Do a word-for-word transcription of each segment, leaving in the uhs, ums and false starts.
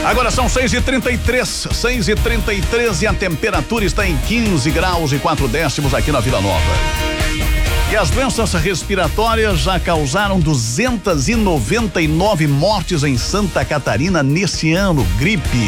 Agora são seis e trinta e três, seis e trinta e três e a temperatura está em quinze graus e quatro décimos aqui na Vila Nova. E as doenças respiratórias já causaram duzentas e noventa e nove mortes em Santa Catarina neste ano, gripe.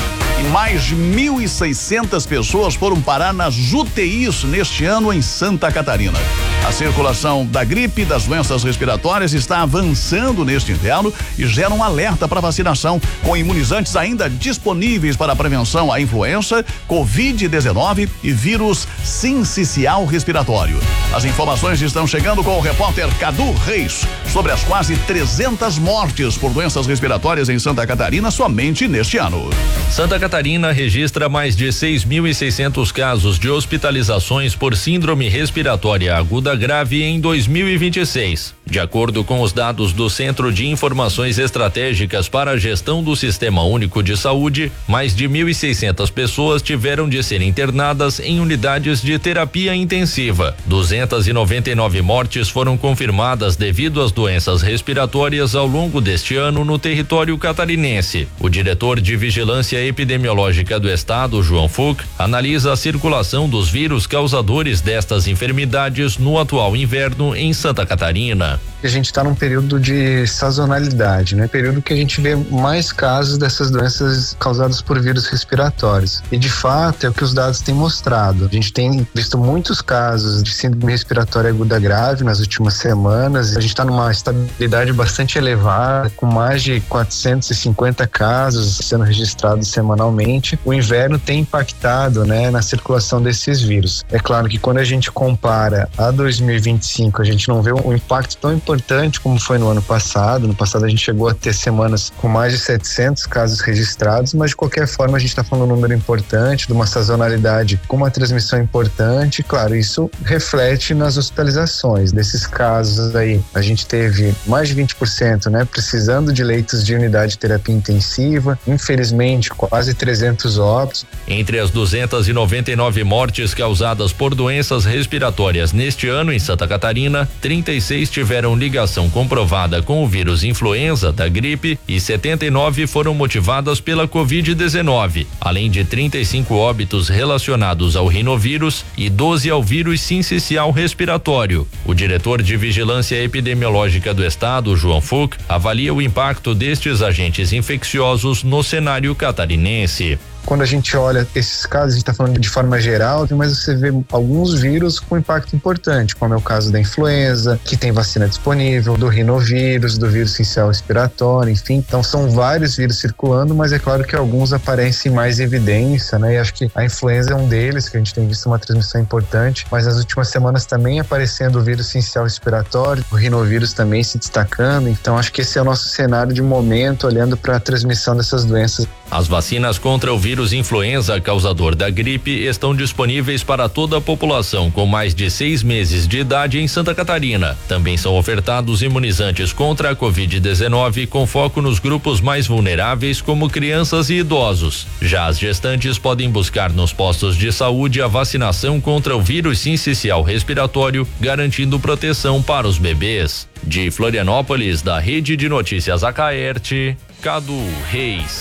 E mais de mil e seiscentas pessoas foram parar nas U T Is neste ano em Santa Catarina. A circulação da gripe e das doenças respiratórias está avançando neste inverno e gera um alerta para vacinação, com imunizantes ainda disponíveis para a prevenção à influenza, covid dezenove e vírus sincicial respiratório. As informações estão chegando com o repórter Cadu Reis sobre as quase trezentas mortes por doenças respiratórias em Santa Catarina somente neste ano. Santa Catarina registra mais de seis mil e seiscentos casos de hospitalizações por síndrome respiratória aguda grave em dois mil e vinte e seis. De acordo com os dados do Centro de Informações Estratégicas para a Gestão do Sistema Único de Saúde, mais de mil e seiscentas pessoas tiveram de ser internadas em unidades de terapia intensiva. duzentas e noventa e nove mortes foram confirmadas devido às doenças respiratórias ao longo deste ano no território catarinense. O diretor de Vigilância Epidemiológica do Estado, João Fuch, analisa a circulação dos vírus causadores destas enfermidades no atual inverno em Santa Catarina. A gente está num período de sazonalidade, né? Período que a gente vê mais casos dessas doenças causadas por vírus respiratórios. E de fato é o que os dados têm mostrado. A gente tem visto muitos casos de síndrome respiratória aguda grave nas últimas semanas. A gente está numa estabilidade bastante elevada, com mais de quatrocentos e cinquenta casos sendo registrados semanalmente. O inverno tem impactado, né, na circulação desses vírus. É claro que quando a gente compara a dois mil e vinte e cinco, a gente não vê um impacto tão importante como foi no ano passado. No passado a gente chegou a ter semanas com mais de setecentos casos registrados, mas de qualquer forma a gente está falando de um número importante, de uma sazonalidade com uma transmissão importante. Claro, isso reflete nas hospitalizações. Desses casos aí, a gente teve mais de vinte por cento, né, precisando de leitos de unidade de terapia intensiva, infelizmente quase trezentos óbitos. Entre as duzentas e noventa e nove mortes causadas por doenças respiratórias neste ano em Santa Catarina, trinta e seis tiveram ligação comprovada com o vírus influenza da gripe e setenta e nove foram motivadas pela covid dezenove, além de trinta e cinco óbitos relacionados ao rinovírus e doze ao vírus sincicial respiratório. O diretor de Vigilância Epidemiológica do Estado, João Fuch, avalia o impacto destes agentes infecciosos no cenário catarinense. Quando a gente olha esses casos, a gente está falando de forma geral, mas você vê alguns vírus com impacto importante, como é o caso da influenza, que tem vacina disponível, do rinovírus, do vírus sincicial respiratório, enfim. Então são vários vírus circulando, mas é claro que alguns aparecem mais em evidência, né? E acho que a influenza é um deles, que a gente tem visto uma transmissão importante, mas nas últimas semanas também aparecendo o vírus sincicial respiratório, o rinovírus também se destacando. Então acho que esse é o nosso cenário de momento, olhando para a transmissão dessas doenças. As vacinas contra o vírus influenza causador da gripe estão disponíveis para toda a população com mais de seis meses de idade em Santa Catarina. Também são ofertados imunizantes contra a covid dezenove com foco nos grupos mais vulneráveis, como crianças e idosos. Já as gestantes podem buscar nos postos de saúde a vacinação contra o vírus sincicial respiratório, garantindo proteção para os bebês. De Florianópolis, da Rede de Notícias Acaerte, Cadu Reis.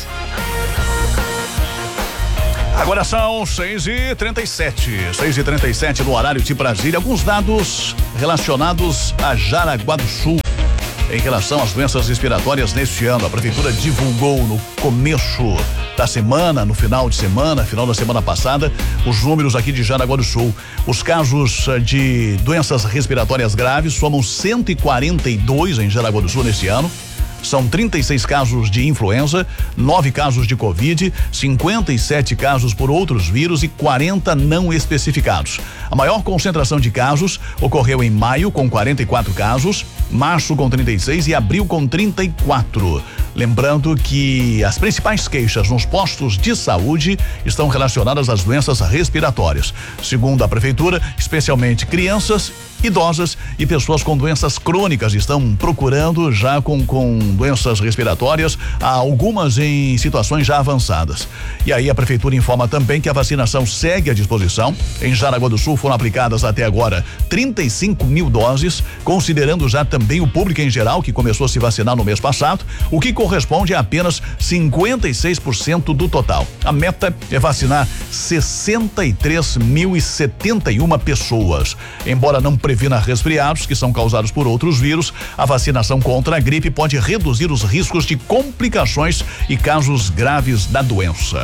Agora são seis e trinta e sete, seis e trinta e sete no horário de Brasília. Alguns dados relacionados a Jaraguá do Sul em relação às doenças respiratórias neste ano. A prefeitura divulgou no começo da semana, no final de semana, final da semana passada, os números aqui de Jaraguá do Sul. Os casos de doenças respiratórias graves somam cento e quarenta e dois em Jaraguá do Sul neste ano. São trinta e seis casos de influenza, nove casos de covid, cinquenta e sete casos por outros vírus e quarenta não especificados. A maior concentração de casos ocorreu em maio, com quarenta e quatro casos, março com trinta e seis e abril com trinta e quatro. Lembrando que as principais queixas nos postos de saúde estão relacionadas às doenças respiratórias. Segundo a prefeitura, especialmente crianças, idosas e pessoas com doenças crônicas estão procurando já com, com doenças respiratórias, algumas em situações já avançadas. E aí a prefeitura informa também que a vacinação segue à disposição. Em Jaraguá do Sul foram aplicadas até agora trinta e cinco mil doses, considerando já também o público em geral que começou a se vacinar no mês passado, o que corresponde a apenas cinquenta e seis por cento do total. A meta é vacinar sessenta e três mil e setenta e uma pessoas. Embora não previna resfriados que são causados por outros vírus, a vacinação contra a gripe pode reduzir os riscos de complicações e casos graves da doença.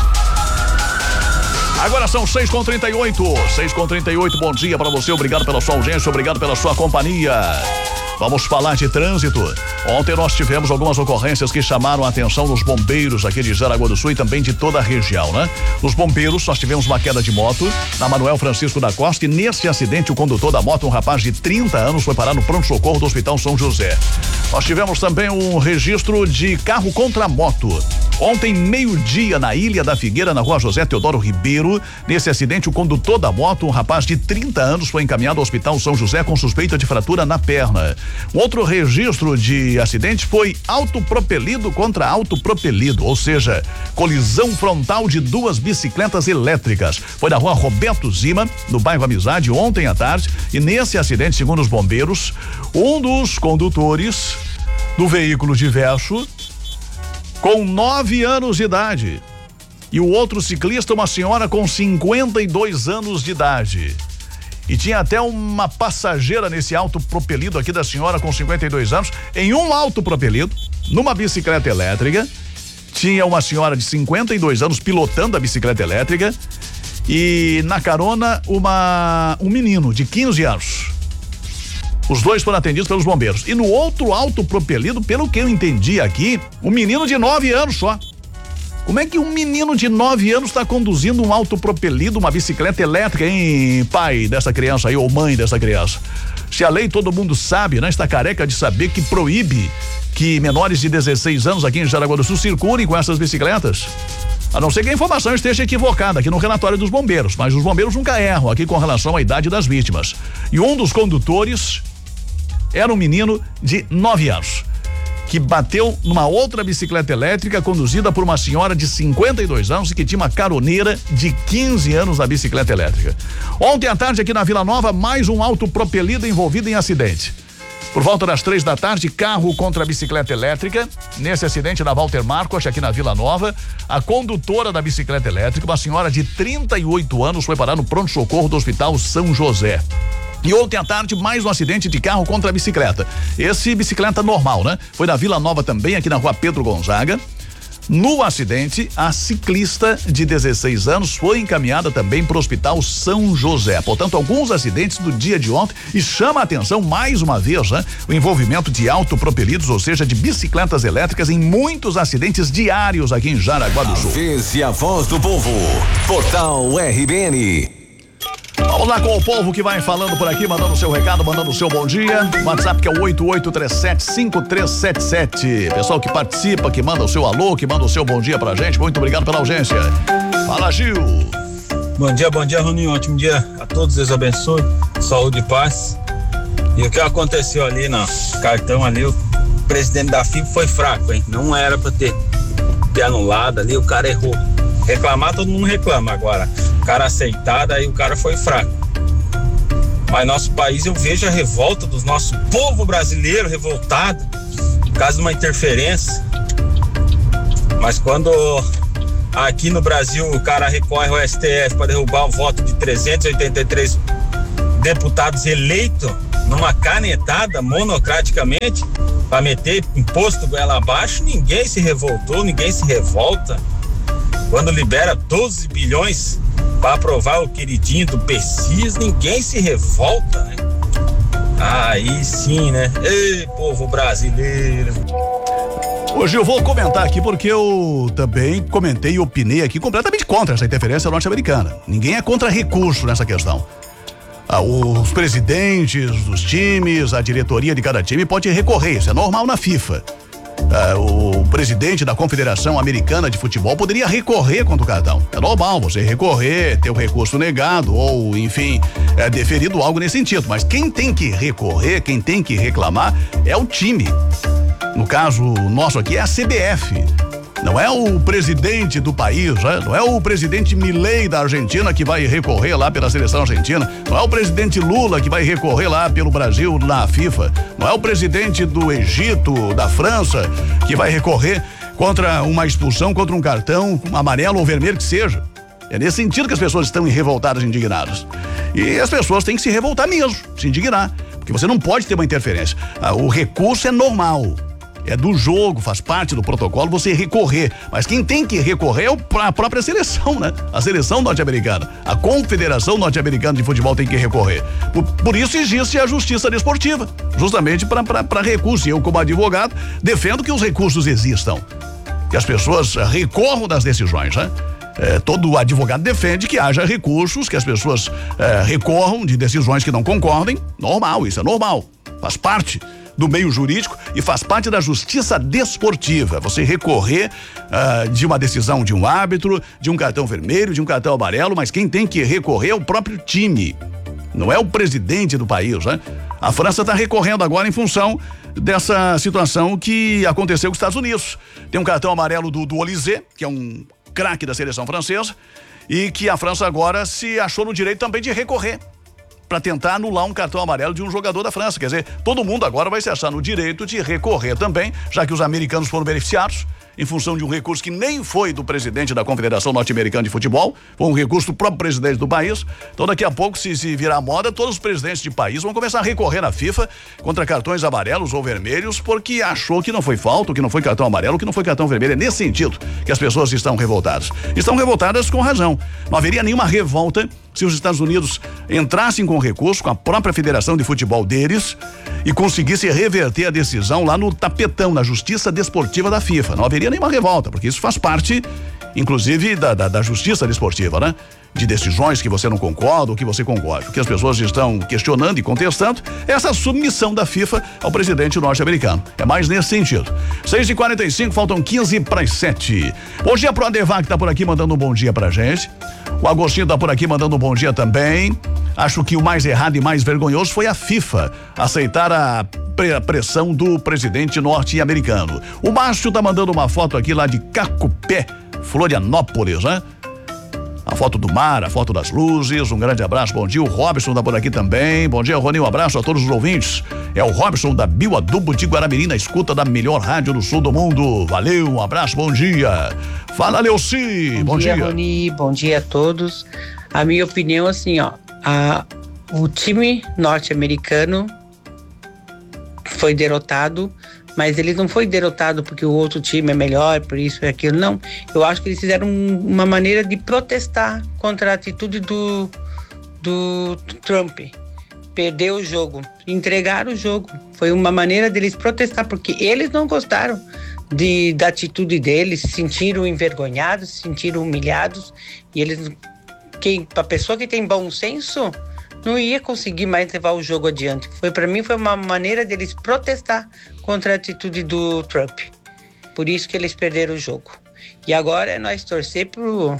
Agora são seis com trinta e oito, seis com trinta e oito, bom dia para você, obrigado pela sua audiência, obrigado pela sua companhia. Vamos falar de trânsito. Ontem nós tivemos algumas ocorrências que chamaram a atenção dos bombeiros aqui de Jaraguá do Sul e também de toda a região, né? Nos bombeiros nós tivemos uma queda de moto na Manuel Francisco da Costa e nesse acidente o condutor da moto, um rapaz de trinta anos, foi parar no pronto-socorro do Hospital São José. Nós tivemos também um registro de carro contra moto. Ontem, meio-dia, na Ilha da Figueira, na rua José Teodoro Ribeiro, nesse acidente, o condutor da moto, um rapaz de trinta anos, foi encaminhado ao Hospital São José com suspeita de fratura na perna. Um outro registro de acidente foi autopropelido contra autopropelido, ou seja, colisão frontal de duas bicicletas elétricas. Foi na rua Roberto Zima, no bairro Amizade, ontem à tarde, e nesse acidente, segundo os bombeiros, um dos condutores do veículo diverso com nove anos de idade e o outro ciclista, uma senhora com cinquenta e dois anos de idade. E tinha até uma passageira nesse autopropelido aqui da senhora com cinquenta e dois anos, em um autopropelido, numa bicicleta elétrica. Tinha uma senhora de cinquenta e dois anos pilotando a bicicleta elétrica e na carona uma um menino de quinze anos. Os dois foram atendidos pelos bombeiros. E no outro autopropelido, pelo que eu entendi aqui, um menino de nove anos só. Como é que um menino de nove anos está conduzindo um autopropelido, uma bicicleta elétrica, hein, pai dessa criança aí, ou mãe dessa criança? Se a lei, todo mundo sabe, né? Está careca de saber que proíbe que menores de dezesseis anos aqui em Jaraguá do Sul circulem com essas bicicletas. A não ser que a informação esteja equivocada aqui no relatório dos bombeiros, mas os bombeiros nunca erram aqui com relação à idade das vítimas. E um dos condutores era um menino de nove anos, que bateu numa outra bicicleta elétrica conduzida por uma senhora de cinquenta e dois anos e que tinha uma caroneira de quinze anos na bicicleta elétrica. Ontem à tarde aqui na Vila Nova, mais um autopropelido envolvido em acidente. Por volta das três da tarde, carro contra a bicicleta elétrica. Nesse acidente na Walter Marcos, aqui na Vila Nova, a condutora da bicicleta elétrica, uma senhora de trinta e oito anos, foi parar no pronto-socorro do Hospital São José. E ontem à tarde, mais um acidente de carro contra a bicicleta. Esse bicicleta normal, né? Foi na Vila Nova também, aqui na rua Pedro Gonzaga. No acidente, a ciclista de dezesseis anos foi encaminhada também para o Hospital São José. Portanto, alguns acidentes do dia de ontem, e chama a atenção mais uma vez, né? O envolvimento de autopropelidos, ou seja, de bicicletas elétricas em muitos acidentes diários aqui em Jaraguá do Sul. A vez e a voz do povo. Portal R B N. Vamos lá com o povo que vai falando por aqui, mandando o seu recado, mandando o seu bom dia. WhatsApp que é o oito oito três sete cinco três sete sete. Pessoal que participa, que manda o seu alô, que manda o seu bom dia pra gente. Muito obrigado pela audiência. Fala, Gil. Bom dia, bom dia, Roninho. Ótimo dia a todos. Deus abençoe. Saúde e paz. E o que aconteceu ali no cartão ali, o presidente da F I B foi fraco, hein? Não era pra ter, ter anulado ali, o cara errou. Reclamar, todo mundo reclama agora. O cara aceitado, aí o cara foi fraco. Mas nosso país, eu vejo a revolta do nosso povo brasileiro revoltado por causa de uma interferência. Mas quando aqui no Brasil o cara recorre ao S T F para derrubar o voto de trezentos e oitenta e três deputados eleitos numa canetada monocraticamente para meter imposto goela abaixo, ninguém se revoltou, ninguém se revolta. Quando libera doze bilhões para aprovar o queridinho do P C I S, ninguém se revolta, né? Aí sim, né? Ei, povo brasileiro. Hoje eu vou comentar aqui porque eu também comentei e opinei aqui completamente contra essa interferência norte-americana. Ninguém é contra recurso nessa questão. Ah, os presidentes dos times, a diretoria de cada time pode recorrer, isso é normal na FIFA. Ah, o presidente da Confederação Americana de Futebol poderia recorrer contra o cartão. É normal você recorrer, ter o recurso negado ou, enfim, é, deferido algo nesse sentido. Mas quem tem que recorrer, quem tem que reclamar é o time. No caso nosso aqui é a C B F. Não é o presidente do país, né? Não é o presidente Milei da Argentina que vai recorrer lá pela seleção argentina. Não é o presidente Lula que vai recorrer lá pelo Brasil na FIFA. Não é o presidente do Egito, da França, que vai recorrer contra uma expulsão, contra um cartão amarelo ou vermelho que seja. É nesse sentido que as pessoas estão revoltadas, indignadas. E as pessoas têm que se revoltar mesmo, se indignar. Porque você não pode ter uma interferência. O recurso é normal. É do jogo, faz parte do protocolo você recorrer. Mas quem tem que recorrer é a própria seleção, né? A seleção norte-americana. A Confederação Norte-Americana de Futebol tem que recorrer. Por, por isso existe a justiça desportiva. Justamente para recurso. E eu, como advogado, defendo que os recursos existam. Que as pessoas recorram das decisões, né? É, todo advogado defende que haja recursos, que as pessoas é, recorram de decisões que não concordem. Normal, isso é normal. Faz parte do meio jurídico e faz parte da justiça desportiva. Você recorrer uh, de uma decisão de um árbitro, de um cartão vermelho, de um cartão amarelo, mas quem tem que recorrer é o próprio time. Não é o presidente do país, né? A França está recorrendo agora em função dessa situação que aconteceu com os Estados Unidos. Tem um cartão amarelo do, do Olysée, que é um craque da seleção francesa, e que a França agora se achou no direito também de recorrer para tentar anular um cartão amarelo de um jogador da França. Quer dizer, todo mundo agora vai se achar no direito de recorrer também, já que os americanos foram beneficiados em função de um recurso que nem foi do presidente da Confederação Norte-Americana de Futebol, foi um recurso do próprio presidente do país. Então daqui a pouco, se, se virar moda, todos os presidentes de país vão começar a recorrer na FIFA contra cartões amarelos ou vermelhos, porque achou que não foi falta, que não foi cartão amarelo, que não foi cartão vermelho. É nesse sentido que as pessoas estão revoltadas. Estão revoltadas com razão. Não haveria nenhuma revolta se os Estados Unidos entrassem com recurso, com a própria Federação de Futebol deles, e conseguissem reverter a decisão lá no tapetão, na Justiça Desportiva da FIFA. Não haveria nenhuma revolta, porque isso faz parte, inclusive, da, da, da Justiça Desportiva, né? De decisões que você não concorda ou que você concorda. O que as pessoas estão questionando e contestando é essa submissão da FIFA ao presidente norte-americano. É mais nesse sentido. seis e quarenta e cinco, faltam quinze para as sete. Bom dia pro Adevar, que tá por aqui mandando um bom dia pra gente. O Agostinho tá por aqui mandando um bom dia também. Acho que o mais errado e mais vergonhoso foi a FIFA aceitar a pressão do presidente norte-americano. O Márcio tá mandando uma foto aqui lá de Cacupé, Florianópolis, né? A foto do mar, a foto das luzes, um grande abraço, bom dia. O Robson tá por aqui também. Bom dia, Rony, um abraço a todos os ouvintes. É o Robson da Bioadubo de Guaramirim, na escuta da melhor rádio do sul do mundo. Valeu, um abraço, bom dia. Fala, Leuci, bom, bom dia. Bom dia, Rony, bom dia a todos. A minha opinião, assim, ó, a, o time norte-americano foi derrotado, mas ele não foi derrotado porque o outro time é melhor, por isso e aquilo, não. Eu acho que eles fizeram uma maneira de protestar contra a atitude do, do, do Trump. Perder o jogo, entregar o jogo. Foi uma maneira deles protestar, porque eles não gostaram de, da atitude deles, se sentiram envergonhados, se sentiram humilhados, e eles, quem, a pessoa que tem bom senso não ia conseguir mais levar o jogo adiante. Foi, para mim, foi uma maneira deles protestar contra a atitude do Trump. Por isso que eles perderam o jogo. E agora é nós torcer pro,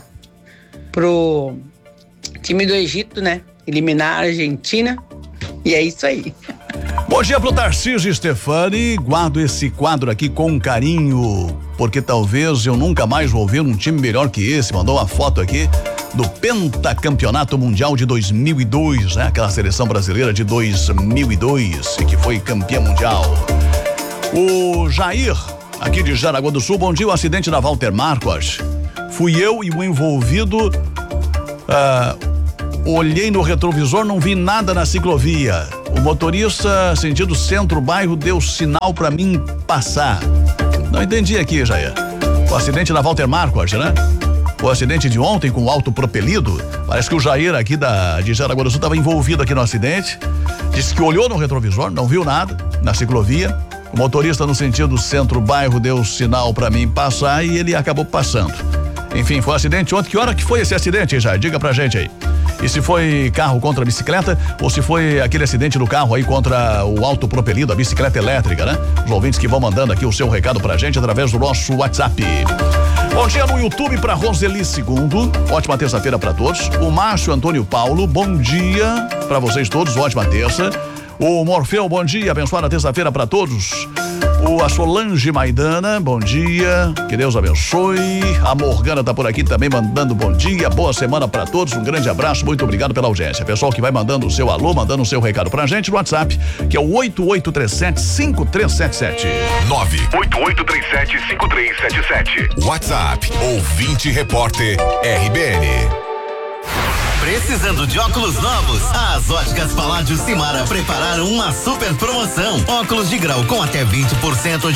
pro time do Egito, né? Eliminar a Argentina. E é isso aí. Bom dia pro Tarcísio Stefani. Guardo esse quadro aqui com carinho, porque talvez eu nunca mais vou ver um time melhor que esse. Mandou uma foto aqui do Pentacampeonato Mundial de dois mil e dois, né? Aquela seleção brasileira de dois mil e dois, e que foi campeã mundial. O Jair, aqui de Jaraguá do Sul, bom dia. O acidente da Walter Marcos. Fui eu e o envolvido. Ah, olhei no retrovisor, não vi nada na ciclovia. O motorista, sentido centro-bairro, deu sinal pra mim passar. Não entendi aqui, Jair. O acidente da Walter Marcos, né? O acidente de ontem com o autopropelido. Parece que o Jair aqui da, de Jaraguá do Sul estava envolvido aqui no acidente. Disse que olhou no retrovisor, não viu nada na ciclovia. O motorista no sentido centro-bairro deu sinal pra mim passar e ele acabou passando. Enfim, foi um acidente ontem. Que hora que foi esse acidente, Jair? Diga pra gente aí. E se foi carro contra bicicleta ou se foi aquele acidente do carro aí contra o autopropelido, a bicicleta elétrica, né? Os ouvintes que vão mandando aqui o seu recado pra gente através do nosso WhatsApp. Bom dia no YouTube pra Roseli Segundo. Ótima terça-feira pra todos. O Márcio Antônio Paulo, bom dia pra vocês todos. Ótima terça. O Morfeu, bom dia. Abençoada terça-feira pra todos. O a Solange Maidana, bom dia, que Deus abençoe. A Morgana tá por aqui também mandando bom dia, boa semana pra todos, um grande abraço, muito obrigado pela audiência. Pessoal que vai mandando o seu alô, mandando o seu recado pra gente no WhatsApp, que é o oito oito três sete, cinco três sete sete. nove oito oito três sete, cinco três sete sete. WhatsApp, ouvinte repórter R B N. Precisando de óculos novos? As Óticas Paládio Simara prepararam uma super promoção. Óculos de grau com até vinte por cento de